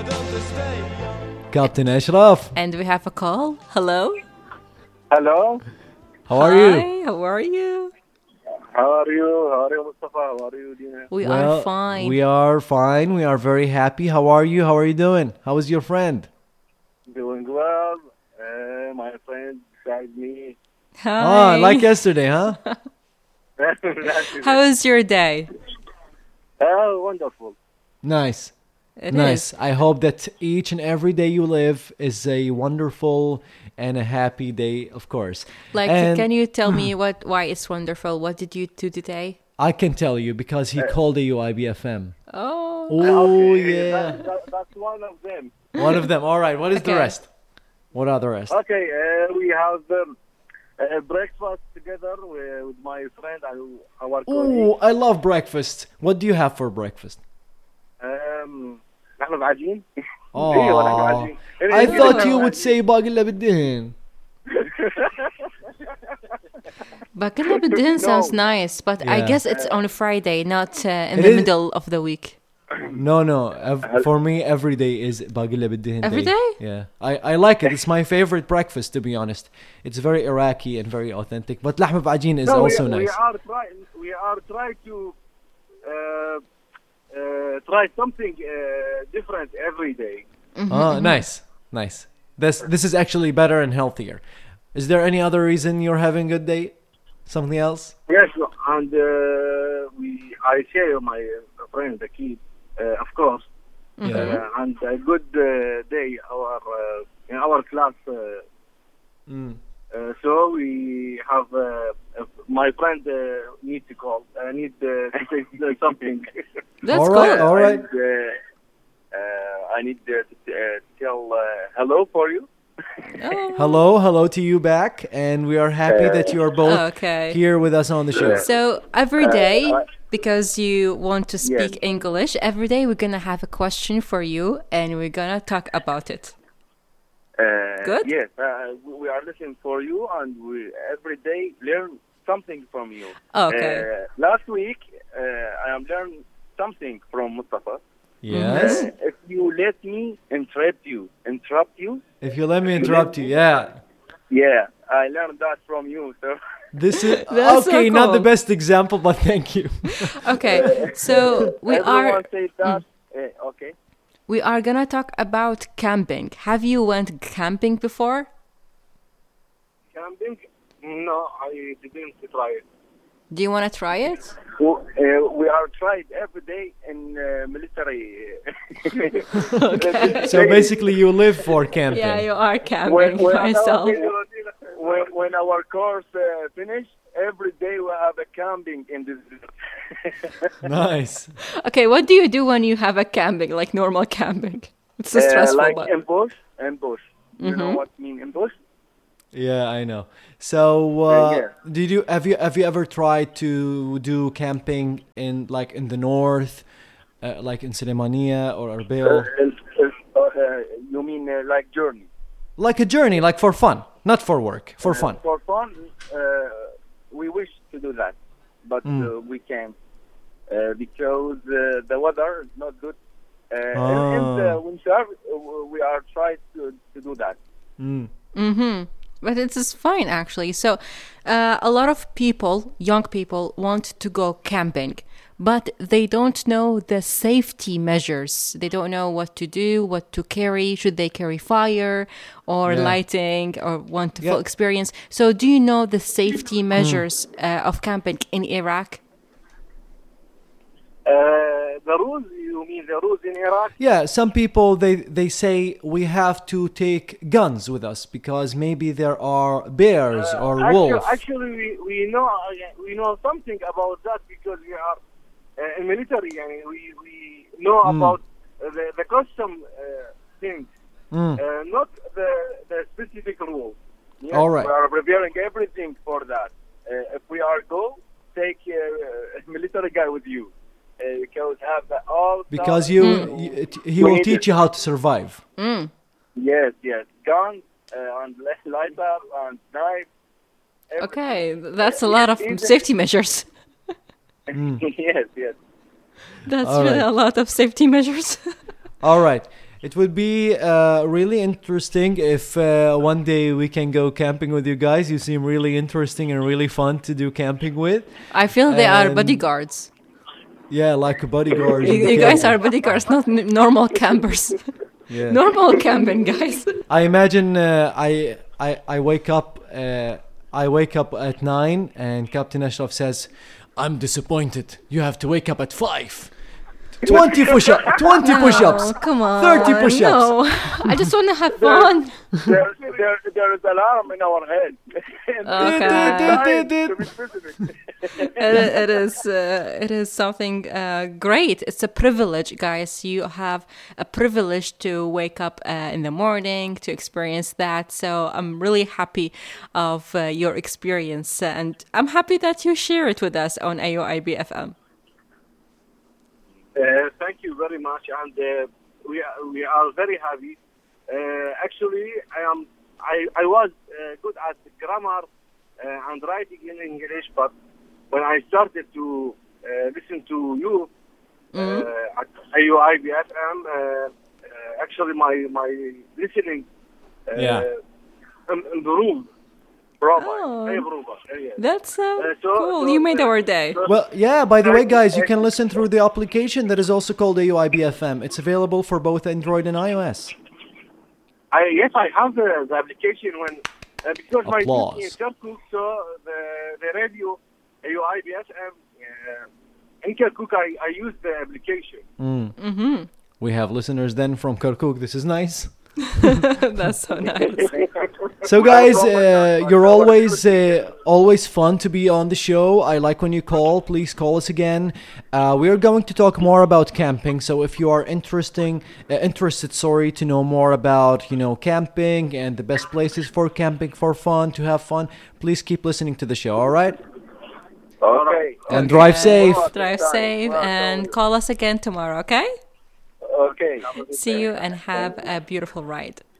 Captain Ashraf. And we have a call. Hello. Hello. How are you? Hi, how are you? How are you? How are you, Mustafa? How are you, Dina? We are fine. We are fine. We are very happy. How are you? How are you doing? How is your friend? Doing well. My friend beside me. Hi. Like yesterday, huh? How is your day? Oh, wonderful. Nice. It Nice. is. I hope that each and every day you live is a wonderful and a happy day, of course. Like, And can you tell me why it's wonderful? What did you do today? I can tell you because he called the UIBFM. Oh. Oh, Okay, yeah. that's one of them. One of them. All right. What is the Okay. rest? What are the rest? Okay, we have breakfast together with my friend and our colleague. Oh, I love breakfast. What do you have for breakfast? نحن بعجين. Oh, ايوه نحن بعجين. I thought you would say باقي بالدهن. Bakala Bidin sounds nice, but I Yeah. guess it's on a Friday, not in It the is- middle of the week. No. For me, every day is باقي بالدهن. Every day? Yeah. I like it. It's my favorite breakfast, to be honest. It's very Iraqi and very authentic. But لحمة بعجين is also we nice. are trying to try something different every day. Oh, nice. This is actually better and healthier. Is there any other reason you're having a good day? Something else? Yes, and I share my friend the kid, of course, and a good day in our class. So we have my friend need to call. Need to say something. That's All cool. right, all right. I need to tell hello for you. Oh. Hello to you back, and we are happy that you are both Okay. here with us on the show. So every day, because you want to speak English, every day we're gonna have a question for you, and we're gonna talk about it. Good? Yes, we are listening for you, and we every day learn something from you. Okay. Last week, I am learning something from Mustafa. Yes. If you let me interrupt you. If you let me interrupt you, yeah. Yeah, I learned that from you. So This is That's okay, so not the cool. best example, but thank you. Okay. So we everyone are say that. Okay. we are gonna talk about camping. Have you went camping before? Camping? No, I didn't try it. Do you want to try it? We are tried every day in military. So basically, you live for camping. Yeah, you are camping myself. When our course finish, every day we have a camping in this. Nice. Okay, what do you do when you have a camping, like normal camping? It's so stressful. Like but... ambush. You know what mean ambush? Yeah, I know. So, Yeah. have you ever tried to do camping in the north, like in Suleimania or Erbil? You mean like journey? Like a journey, like for fun, not for work, for fun. For fun, we wish to do that, but we can't because the weather is not good. In the winter, we are trying to do that. But it is fine, actually. So a lot of people, young people, want to go camping, but they don't know the safety measures. They don't know what to do, what to carry. Should they carry fire or lighting or want the full experience? So do you know the safety measures of camping in Iraq? The rules, you mean the rules in Iraq? Yeah, some people they say we have to take guns with us because maybe there are bears or wolves. Actually, we know something about that because we are in military and we know about the custom things, not the specific rules. Yes, All right. We are preparing everything for that. If we are go, take a military guy with you. Because have all Because he will teach you how to survive. Yes, guns and lighter and knife. Okay, that's a lot of safety measures. Yes. That's All really right. a lot of safety measures. All right. It would be really interesting if one day we can go camping with you guys. You seem really interesting and really fun to do camping with. I feel they are And- bodyguards. Yeah, like a bodyguard. You guys are bodyguards, not normal campers. Yeah. Normal camping guys. I imagine I wake up at 9 and Captain Ashraf says, "I'm disappointed. You have to wake up at 5. 20 push-ups. 20 push-ups. Oh, come on. 30 push-ups. No, I just want to have fun. There is alarm in our head. Okay. To be specific. It is something great. It's a privilege, guys. You have a privilege to wake up in the morning to experience that. So I'm really happy of your experience, and I'm happy that you share it with us on AOIB FM. Thank you very much, and we are very happy. Actually, I was good at grammar and writing in English, but when I started to listen to you at AOIB FM, actually my listening improved. Oh. That's cool. You made our day. Well, yeah, by the way, guys, you can listen through the application that is also called AOIB FM. It's available for both Android and iOS. Yes, I have the application when because my Applause. duty in Kirkuk, so the radio AOIB FM in Kirkuk, I use the application. We have listeners then from Kirkuk. This is nice. That's so nice. So, guys, you're always fun to be on the show. I like when you call. Please call us again. We are going to talk more about camping. So, if you are interested, to know more about camping and the best places for camping for fun to have fun, please keep listening to the show. All right, Okay. and drive safe. Drive safe and call us again tomorrow. Okay. Okay. See you and have a beautiful ride.